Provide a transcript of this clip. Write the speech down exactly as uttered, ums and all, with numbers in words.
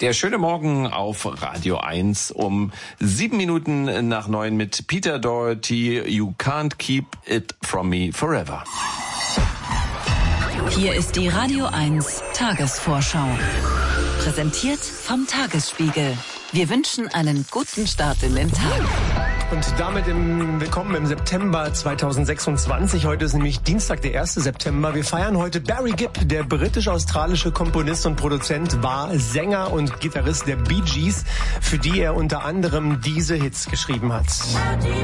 Der schöne Morgen auf Radio eins um sieben Minuten nach neun mit Peter Doherty. You can't keep it from me forever. Hier ist die Radio eins Tagesvorschau. Präsentiert vom Tagesspiegel. Wir wünschen einen guten Start in den Tag. Und damit im, willkommen im September zweitausendsechsundzwanzig. Heute ist nämlich Dienstag, der erste September. Wir feiern heute Barry Gibb, der britisch-australische Komponist und Produzent, war Sänger und Gitarrist der Bee Gees, für die er unter anderem diese Hits geschrieben hat.